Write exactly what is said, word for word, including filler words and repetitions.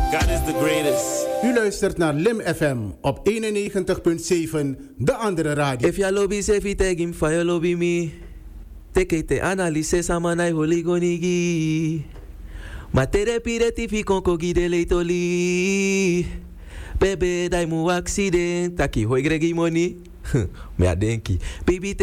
God is the greatest. U luistert naar Lim F M op eenennegentig komma zeven, de andere radio. If ya lobby se fi tegim fa ya lobby mi. Teke te analyse samanai holigonigi. Ma tere pire ti fi konko gide leitoli. Bebe dai mu accident. Taki hoi gregi money. Me adenki. Baby